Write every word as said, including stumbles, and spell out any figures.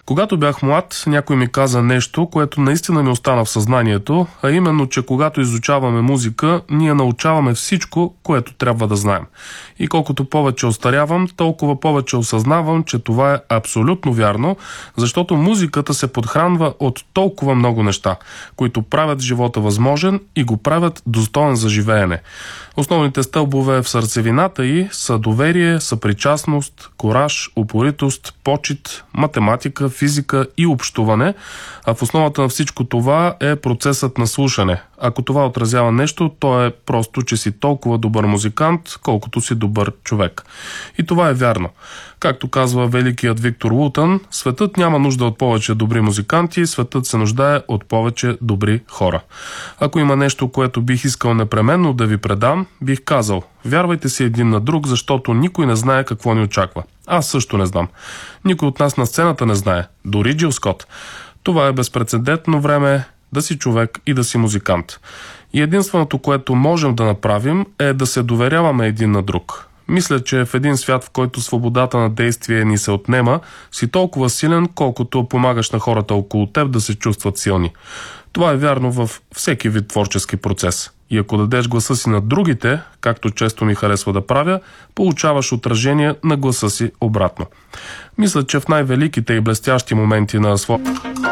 Когато бях млад, някой ми каза нещо, което наистина ми остана в съзнанието, а именно, че когато изучаваме музика, ние научаваме всичко, което трябва да знаем. И колкото повече остарявам, толкова повече осъзнавам, че това е абсолютно вярно, защото музиката се подхранва от толкова много неща, които правят живота възможен и го правят достоен за живеене. Основните стълбове в сърцевината й са доверие, съпричастност, кораж, упоритост, почит, математика, физика и общуване, а в основата на всичко това е процесът на слушане. Ако това отразява нещо, то е просто, че си толкова добър музикант, колкото си добър човек. И това е вярно. Както казва великият Виктор Лутън, светът няма нужда от повече добри музиканти, светът се нуждае от повече добри хора. Ако има нещо, което бих искал непременно да ви предам, бих казал: вярвайте си един на друг, защото никой не знае какво ни очаква. Аз също не знам. Никой от нас на сцената не знае, дори Джил Скот. Това е безпрецедентно време да си човек и да си музикант. И единственото, което можем да направим, е да се доверяваме един на друг. Мисля, че в един свят, в който свободата на действие ни се отнема, си толкова силен, колкото помагаш на хората около теб да се чувстват силни. Това е вярно във всеки вид творчески процес. И ако дадеш гласа си на другите, както често ми харесва да правя, получаваш отражение на гласа си обратно. Мисля, че в най-великите и блестящи моменти на своя...